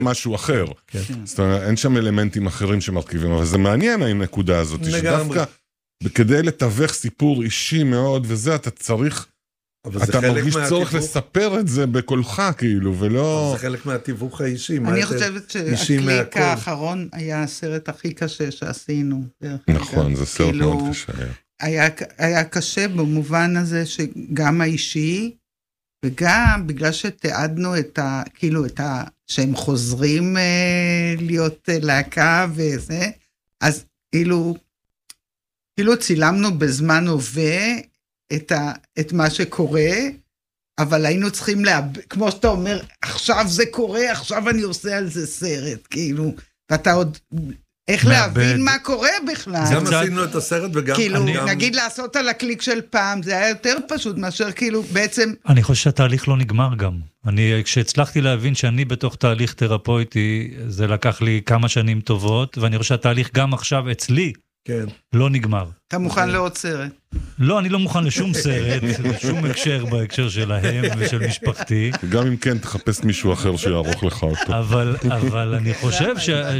משהו אחר. זאת אומרת, אין שם אלמנטים אחרים שמרכיבים, אבל זה מעניין הנקודה הזאת, שדווקא כדי לתווך סיפור אישי מאוד, וזה אתה צריך, אתה מרגיש צורך לספר את זה בקולך, כאילו, ולא... זה חלק מהתיווך האישי. אני חושבת שהקליק האחרון היה הסרט הכי קשה שעשינו. נכון, זה סרט מאוד קשה. היה קשה במובן הזה שגם האישי, וגם בגלל שתיעדנו כאילו שהם חוזרים להיות להקה וזה, אז כאילו צילמנו בזמן הווה את מה שקורה, אבל היינו צריכים כמו שאתה אומר, עכשיו זה קורה, עכשיו אני עושה על זה סרט, כאילו, ואתה עוד... איך להבין מה קורה בכלל. גם עשינו את הסרט וגם... כאילו, נגיד לעשות על הקליק של פעם, זה היה יותר פשוט מאשר כאילו בעצם... אני חושב שהתהליך לא נגמר גם. כשהצלחתי להבין שאני בתוך תהליך תרפויטי, זה לקח לי כמה שנים טובות, ואני חושב שהתהליך גם עכשיו אצלי, לא נגמר. אתה מוכן לעוד סרט? לא, אני לא מוכן לשום סרט, לשום הקשר בהקשר שלהם ושל משפחתי. גם אם כן, תחפש מישהו אחר שיערוך לך אותו. אבל אני חושב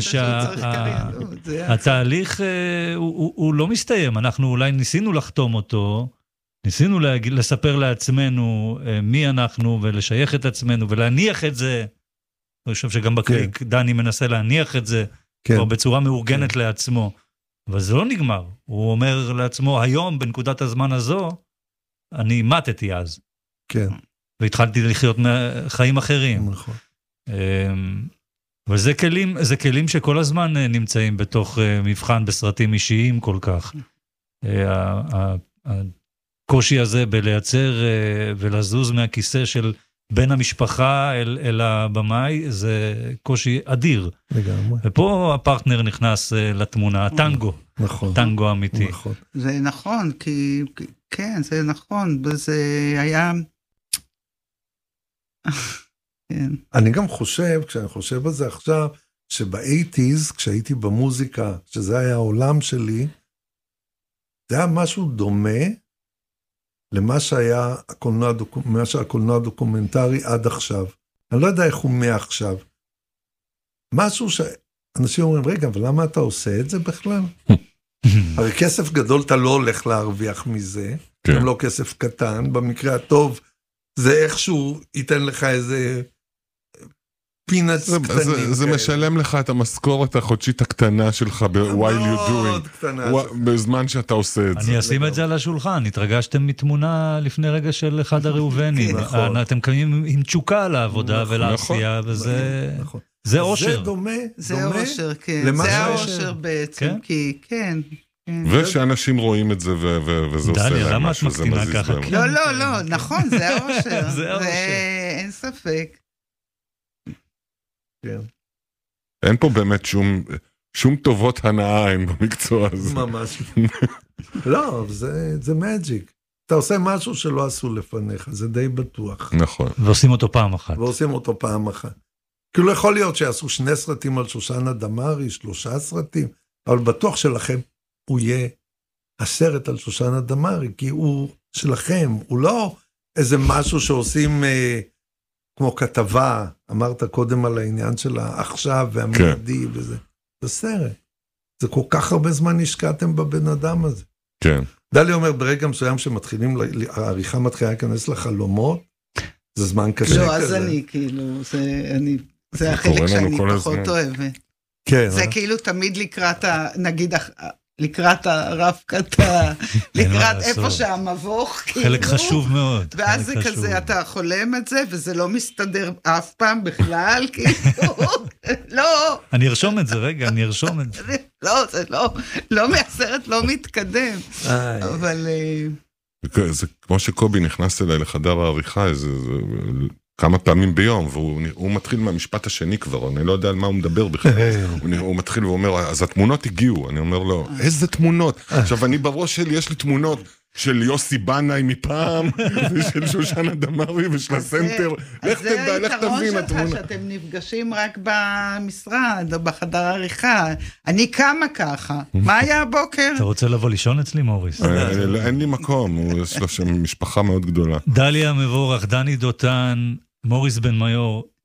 שהתהליך הוא לא מסתיים. אנחנו אולי ניסינו לחתום אותו, ניסינו לספר לעצמנו מי אנחנו ולשייך את עצמנו ולהניח את זה. אני חושב שגם בקליק דני מנסה להניח את זה כבר בצורה מאורגנת לעצמו. אבל זה לא נגמר. הוא אומר לעצמו, היום, בנקודת הזמן הזו, אני מתתי אז. כן. והתחלתי לחיות חיים אחרים. נכון. אבל זה כלים שכל הזמן נמצאים בתוך מבחן בסרטים אישיים כל כך. הקושי הזה בלייצר ולזוז מהכיסא של בין המשפחה אל הבמאי, זה קושי אדיר. לגמרי. ופה הפרטנר נכנס לתמונה, הטנגו. נכון. טנגו אמיתי. נכון. זה נכון, כי, כן, זה נכון, וזה היה... כן. אני גם חושב, כשאני חושב על זה עכשיו, שב-80s, כשהייתי במוזיקה, שזה היה העולם שלי, זה היה משהו דומה, למה שהיה הקולנוע הדוקומנטרי עד עכשיו. אני לא יודע איך הוא מעכשיו. משהו שאנשים אומרים, רגע, אבל למה אתה עושה את זה בכלל? הרי כסף גדול אתה לא הולך להרוויח מזה, גם לא כסף קטן, במקרה הטוב, זה איכשהו ייתן לך איזה פינאץ קטנים. זה משלם לך את המשכורת החודשית הקטנה שלך ב-while you doing, בזמן שאתה עושה את זה. אני אשים את זה על השולחן, התרגשתם מתמונה לפני רגע של אחד הראובני, אתם קמים עם תשוקה לעבודה ולעשייה, וזה... זה אושר. זה דומה. זה אושר, כן. זה האושר בעצם, כי כן. ושאנשים רואים את זה וזה עושה להם משהו, זה מזיז להם. לא, נכון, זה האושר. זה האושר. אין ספק. כן. אין פה באמת שום טובות הנאה אין במקצוע הזה. ממש. לא, זה מג'יק. אתה עושה משהו שלא עשו לפניך, זה די בטוח. נכון. ועושים אותו פעם אחת. כאילו יכול להיות שיעשו 2 סרטים על שושנה דמארי, 3 סרטים, אבל בטוח שלכם הוא יהיה הסרט על שושנה דמארי, כי הוא שלכם, הוא לא איזה משהו שעושים כמו כתבה, אמרת קודם על העניין של העכשיו והמיידי וזה. זה סרט. זה כל כך הרבה זמן השקעתם בבן אדם הזה. כן. דלי אומר, ברגע מסוים שמתחילים, העריכה מתחילה להיכנס לחלומות, זה זמן קשה כזה. לא, אז אני כאילו, זה החלק שאני פחות אוהבת. כן. זה כאילו תמיד לקראת, נגיד, לקראת הרף קטע, לקראת איפה שהמבוך, חלק חשוב מאוד. ואז זה כזה, אתה חולם את זה, וזה לא מסתדר אף פעם בכלל, כאילו, לא. אני ארשום את זה, רגע, אני ארשום את זה. לא, זה לא מהסרט, לא מתקדם. אבל... זה כמו שקובי נכנס אליי לחדר העריכה, כמה פעמים ביום, והוא מתחיל מהמשפט השני כבר, אני לא יודע על מה הוא מדבר בכלל. הוא מתחיל ואומר, אז התמונות הגיעו, אני אומר לו, איזה תמונות? עכשיו, אני בראש שלי, יש לי תמונות של יוסי בנאי מפעם, ושל שושנה דמארי, ושל הסנטר, לך תדע, לך תבין התמונה. שלך, שאתם נפגשים רק במשרד, או בחדר העריכה. אני קמה ככה. מה היה הבוקר? אתה רוצה לבוא לישון אצלי, מוריס? אין לי מקום, יש לו שם משפחה מאוד גדולה. דליה מבורך, דני דותן, מוריס בן מיור,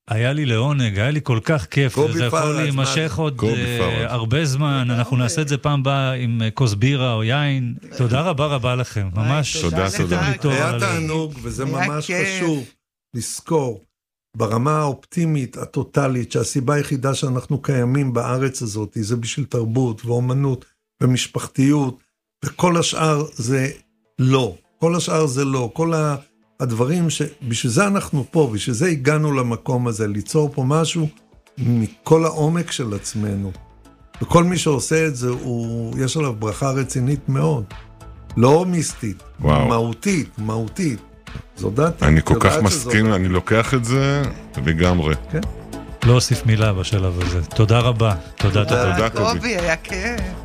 היה לי לעונג, היה לי כל כך כיף, קובי זה יכול פראג', להימשך עוד קובי פראג'. הרבה זמן, אנחנו נעשה את זה פעם באה עם כוס בירה או יין. תודה רבה רבה לכם, ממש. תודה, תודה. היה תענוג, וזה היה ממש כיף. חשוב לזכור ברמה האופטימית, הטוטלית, שהסיבה היחידה שאנחנו קיימים בארץ הזאת, זה בשביל תרבות ואומנות ומשפחתיות, וכל השאר זה לא. כל השאר זה לא. כל הדברים שבשביל זה אנחנו פה, בשביל זה הגענו למקום הזה, ליצור פה משהו מכל העומק של עצמנו. וכל מי שעושה את זה, יש עליו ברכה רצינית מאוד. לא מיסטית, וואו. מהותית. זו דעתי. אני כל כך מסכים, אני לוקח את זה לגמרי. לא אוסיף מילה בשלב הזה. תודה רבה. תודה. תודה, קובי. קובי, היה כיף.